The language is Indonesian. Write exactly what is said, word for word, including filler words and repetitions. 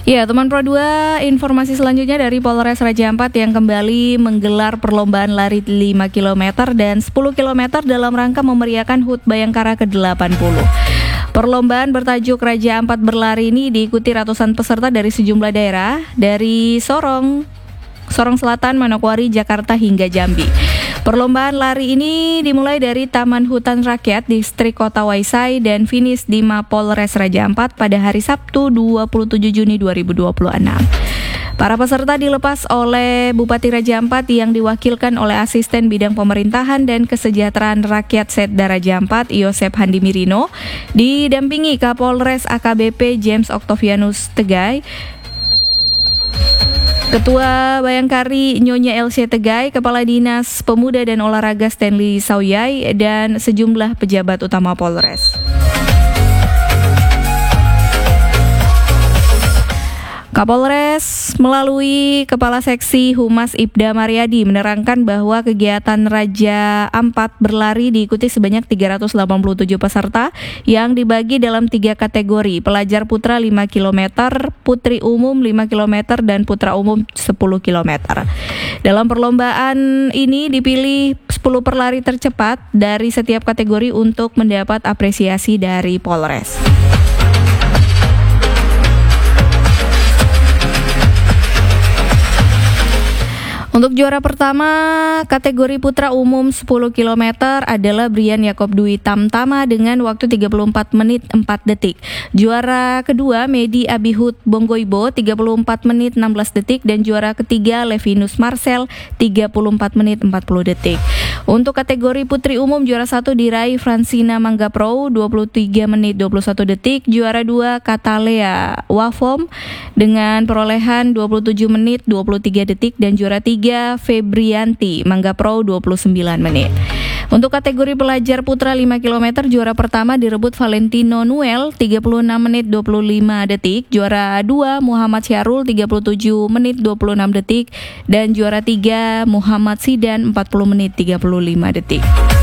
Ya, teman Pro dua, informasi selanjutnya dari Polres Raja Ampat yang kembali menggelar perlombaan lari lima kilometer dan sepuluh kilometer dalam rangka memeriahkan H U T Bayangkara ke delapan puluh. Perlombaan bertajuk Raja Ampat Berlari ini diikuti ratusan peserta dari sejumlah daerah, dari Sorong, Sorong Selatan, Manokwari, Jakarta hingga Jambi. Perlombaan lari ini dimulai dari Taman Hutan Rakyat Distrik Kota Waisai dan finish di Mapolres Raja Ampat pada hari Sabtu dua puluh tujuh Juni dua ribu dua puluh enam. Para peserta dilepas oleh Bupati Raja Ampat yang diwakilkan oleh Asisten Bidang Pemerintahan dan Kesejahteraan Rakyat Setda Raja Ampat, Yosep Handi Mirino, didampingi Kapolres A K B P James Octavianus Tegai, Ketua Bayangkari Nyonya Elsie Tegai, Kepala Dinas Pemuda dan Olahraga Stanley Sauyai, dan sejumlah pejabat utama Polres. Kapolres melalui Kepala Seksi Humas Ibda Mariadi menerangkan bahwa kegiatan Raja Ampat Berlari diikuti sebanyak tiga ratus delapan puluh tujuh peserta yang dibagi dalam tiga kategori: pelajar putra lima kilometer, putri umum lima kilometer, dan putra umum sepuluh kilometer. Dalam perlombaan ini dipilih sepuluh perlari tercepat dari setiap kategori untuk mendapat apresiasi dari Polres. Untuk juara pertama kategori putra umum sepuluh kilometer adalah Brian Yakob Dwi Tamtama dengan waktu tiga puluh empat menit empat detik. Juara kedua Medi Abihud Bonggoibo tiga puluh empat menit enam belas detik, dan juara ketiga Levinus Marcel tiga puluh empat menit empat puluh detik. Untuk kategori putri umum juara satu diraih Francina Manggapro dua puluh tiga menit dua puluh satu detik, juara dua Katalea Wafom dengan perolehan dua puluh tujuh menit dua puluh tiga detik, dan juara tiga Febrianti Manggapro dua puluh sembilan menit. Untuk kategori pelajar putra lima kilometer juara pertama direbut Valentino Noel tiga puluh enam menit dua puluh lima detik, juara dua Muhammad Syarul tiga puluh tujuh menit dua puluh enam detik, dan juara tiga Muhammad Sidan empat puluh menit tiga puluh lima detik.